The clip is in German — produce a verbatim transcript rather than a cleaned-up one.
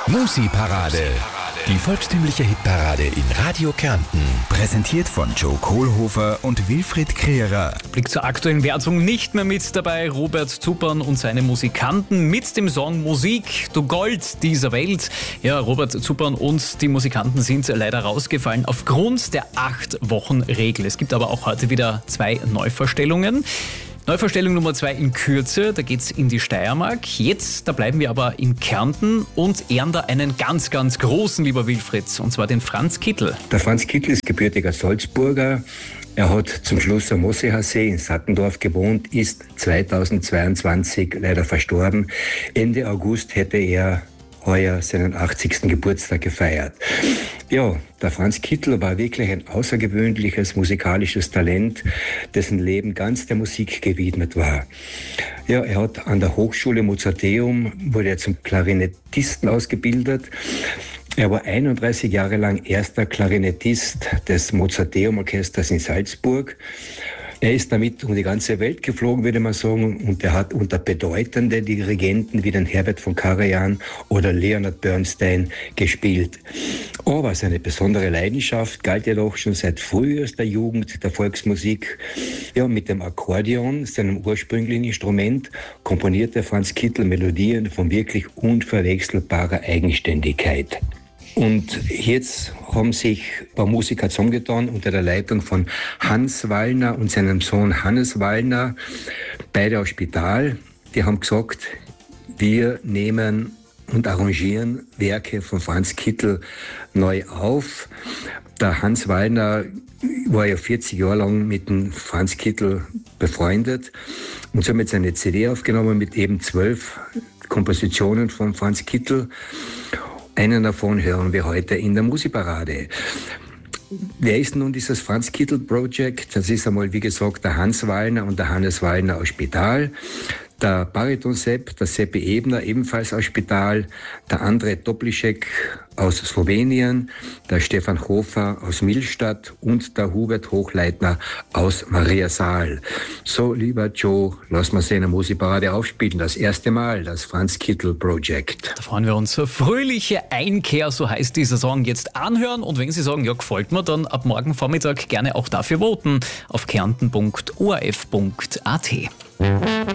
Musi-Parade. Die volkstümliche Hitparade in Radio Kärnten. Präsentiert von Joe Kohlhofer und Wilfried Kreerer. Blick zur aktuellen Wertung nicht mehr mit dabei. Robert Zuppan und seine Musikanten mit dem Song Musik, du Gold dieser Welt. Ja, Robert Zuppan und die Musikanten sind leider rausgefallen aufgrund der acht-Wochen-Regel. Es gibt aber auch heute wieder zwei Neuvorstellungen. Neuvorstellung Nummer zwei in Kürze, da geht's in die Steiermark. Jetzt, da bleiben wir aber in Kärnten und ehren da einen ganz, ganz großen, lieber Wilfried, und zwar den Franz Kittel. Der Franz Kittel ist gebürtiger Salzburger. Er hat zum Schluss am Mosseersee in Sattendorf gewohnt, ist zweitausendzweiundzwanzig leider verstorben. Ende August hätte er heuer seinen achtzigsten Geburtstag gefeiert. Ja, der Franz Kittel war wirklich ein außergewöhnliches musikalisches Talent, dessen Leben ganz der Musik gewidmet war. Ja, er hat an der Hochschule Mozarteum, wurde er zum Klarinettisten ausgebildet. Er war einunddreißig Jahre lang erster Klarinettist des Mozarteum-Orchesters in Salzburg. Er ist damit um die ganze Welt geflogen, würde man sagen, und er hat unter bedeutenden Dirigenten wie den Herbert von Karajan oder Leonard Bernstein gespielt. Aber seine besondere Leidenschaft galt jedoch schon seit frühester Jugend der Volksmusik. Ja, mit dem Akkordeon, seinem ursprünglichen Instrument, komponierte Franz Kittel Melodien von wirklich unverwechselbarer Eigenständigkeit. Und jetzt haben sich ein paar Musiker zusammengetan unter der Leitung von Hans Wallner und seinem Sohn Hannes Wallner, beide aus Spital. Die haben gesagt, wir nehmen und arrangieren Werke von Franz Kittel neu auf. Der Hans Wallner war ja vierzig Jahre lang mit dem Franz Kittel befreundet und so haben jetzt eine C D aufgenommen mit eben zwölf Kompositionen von Franz Kittel. Einen davon hören wir heute in der Musi-Parade. Wer ist nun dieses Franz Kittel Project? Das ist einmal, wie gesagt, der Hans Wallner und der Hannes Wallner aus Spital. Der Bariton-Sepp, der Seppi Ebner, ebenfalls aus Spital. Der Andrej Toplišek aus Slowenien. Der Stefan Hofer aus Millstatt. Und der Hubert Hochleitner aus Mariasaal. So, lieber Joe, lass mal eine Musikparade aufspielen. Das erste Mal, das Franz Kittel Project. Da freuen wir uns. Fröhliche Einkehr, so heißt dieser Song, jetzt anhören. Und wenn Sie sagen, ja, gefällt mir, dann ab morgen Vormittag gerne auch dafür voten auf kärnten punkt o r f punkt a t.